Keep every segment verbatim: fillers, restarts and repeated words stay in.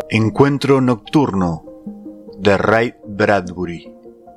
Encuentro nocturno de Ray Bradbury.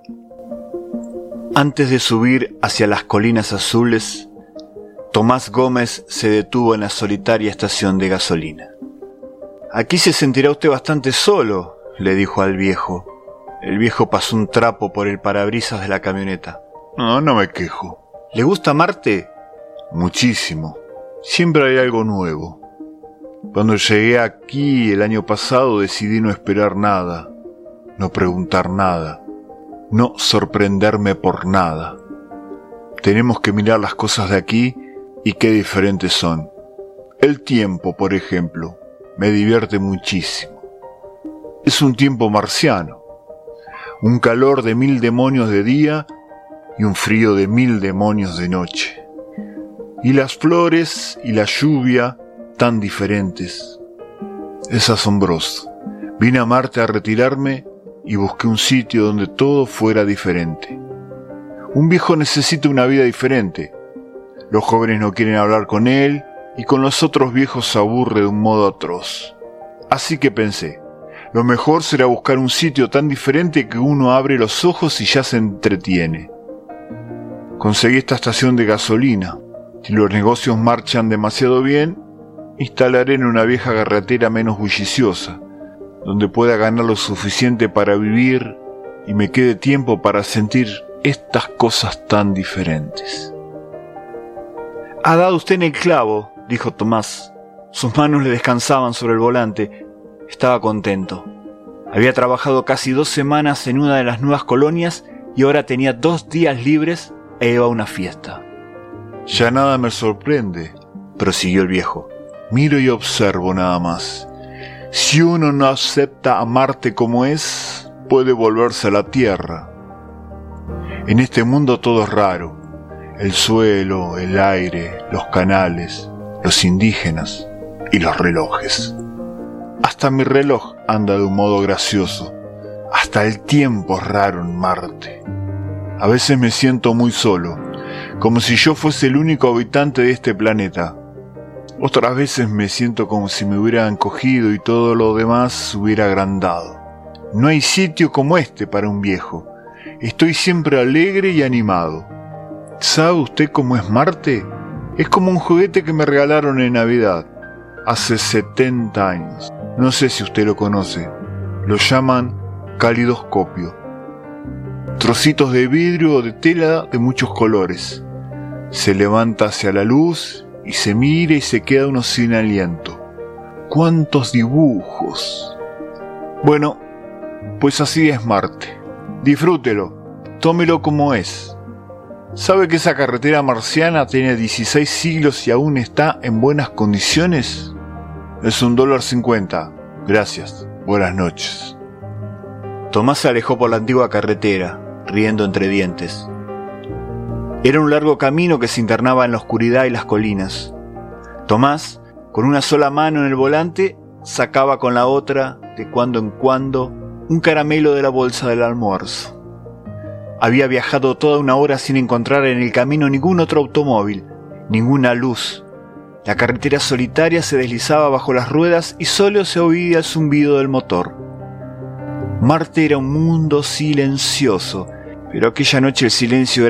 Antes de subir hacia las colinas azules, Tomás Gómez se detuvo en la solitaria estación de gasolina. «Aquí se sentirá usted bastante solo», le dijo al viejo. El viejo pasó un trapo por el parabrisas de la camioneta. «No, no me quejo». «¿Le gusta Marte?» «Muchísimo. Siempre hay algo nuevo. Cuando llegué aquí el año pasado decidí no esperar nada, no preguntar nada, no sorprenderme por nada. Tenemos que mirar las cosas de aquí y qué diferentes son. El tiempo, por ejemplo, me divierte muchísimo. Es un tiempo marciano, un calor de mil demonios de día y un frío de mil demonios de noche. Y las flores y la lluvia tan diferentes. Es asombroso. Vine a Marte a retirarme y busqué un sitio donde todo fuera diferente. Un viejo necesita una vida diferente. Los jóvenes no quieren hablar con él y con los otros viejos se aburre de un modo atroz. Así que pensé, lo mejor será buscar un sitio tan diferente que uno abre los ojos y ya se entretiene. Conseguí esta estación de gasolina. Si los negocios marchan demasiado bien, instalaré en una vieja carretera menos bulliciosa, donde pueda ganar lo suficiente para vivir y me quede tiempo para sentir estas cosas tan diferentes. «Ha dado usted en el clavo», dijo Tomás. Sus manos le descansaban sobre el volante. Estaba contento. Había trabajado casi dos semanas en una de las nuevas colonias y ahora tenía dos días libres e iba a una fiesta. «Ya nada me sorprende», prosiguió el viejo. «Miro y observo nada más. Si uno no acepta a Marte como es, puede volverse a la Tierra. En este mundo todo es raro. El suelo, el aire, los canales, los indígenas y los relojes. Hasta mi reloj anda de un modo gracioso. Hasta el tiempo es raro en Marte. A veces me siento muy solo, como si yo fuese el único habitante de este planeta. Otras veces me siento como si me hubieran cogido y todo lo demás se hubiera agrandado. No hay sitio como este para un viejo. Estoy siempre alegre y animado. ¿Sabe usted cómo es Marte? Es como un juguete que me regalaron en Navidad, hace setenta años. No sé si usted lo conoce. Lo llaman calidoscopio. Trocitos de vidrio o de tela de muchos colores. Se levanta hacia la luz y se mira y se queda uno sin aliento. ¡Cuántos dibujos! Bueno, pues así es Marte. Disfrútelo, tómelo como es. ¿Sabe que esa carretera marciana tiene dieciséis siglos y aún está en buenas condiciones? Es un dólar cincuenta. Gracias. Buenas noches. Tomás se alejó por la antigua carretera, riendo entre dientes. Era un largo camino que se internaba en la oscuridad y las colinas. Tomás, con una sola mano en el volante, sacaba con la otra, de cuando en cuando, un caramelo de la bolsa del almuerzo. Había viajado toda una hora sin encontrar en el camino ningún otro automóvil, ninguna luz. La carretera solitaria se deslizaba bajo las ruedas y solo se oía el zumbido del motor. Marte era un mundo silencioso, pero aquella noche el silencio era